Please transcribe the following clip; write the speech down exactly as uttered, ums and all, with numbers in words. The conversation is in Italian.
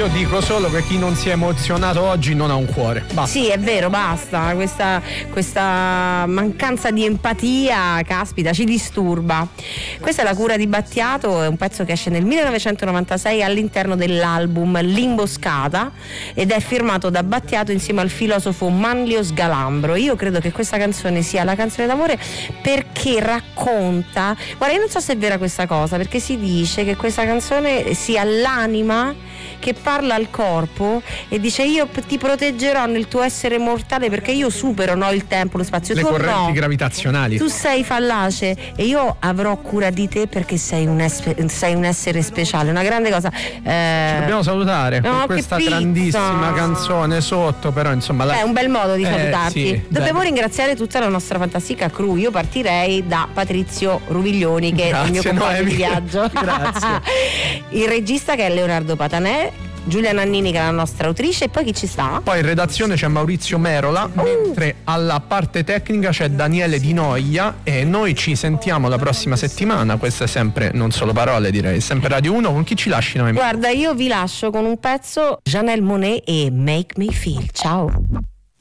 Io dico solo che chi non si è emozionato oggi non ha un cuore. Basta. Sì, è vero, basta. Questa, questa mancanza di empatia, caspita, ci disturba. Questa è La cura di Battiato, è un pezzo che esce nel millenovecentonovantasei all'interno dell'album L'Imboscata ed è firmato da Battiato insieme al filosofo Manlio Sgalambro. Io credo che questa canzone sia la canzone d'amore perché racconta, guarda, io non so se è vera questa cosa, perché si dice che questa canzone sia l'anima che parla al corpo e dice: io ti proteggerò nel tuo essere mortale perché io supero, no, il tempo, lo spazio, le tu correnti no, gravitazionali, tu sei fallace e io avrò cura di te perché sei un, es- sei un essere speciale. Una grande cosa. eh... Ci dobbiamo salutare no, con questa pizza. grandissima canzone sotto, però insomma la... è un bel modo di eh, salutarti. sì, dobbiamo bene. ringraziare tutta la nostra fantastica crew. Io partirei da Patrizio Ruviglioni, che Grazie, è il mio compagno Noemi. di viaggio. Grazie. Il regista, che è Leonardo Patanè, Giulia Nannini, che è la nostra autrice, e poi chi ci sta? Poi in redazione c'è Maurizio Merola, uh. mentre alla parte tecnica c'è Daniele Di Noia e noi ci sentiamo la prossima settimana. Questa è sempre Non Solo Parole, direi, sempre Radio uno. Con chi ci lasci, Noemi? Guarda, io vi lascio con un pezzo Janelle Monáe e Make Me Feel. Ciao.